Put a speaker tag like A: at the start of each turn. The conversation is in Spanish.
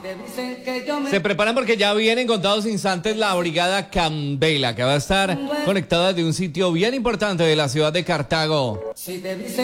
A: Se preparan porque ya viene en contados instantes la brigada Candela, que va a estar conectada de un sitio bien importante de la ciudad de Cartago.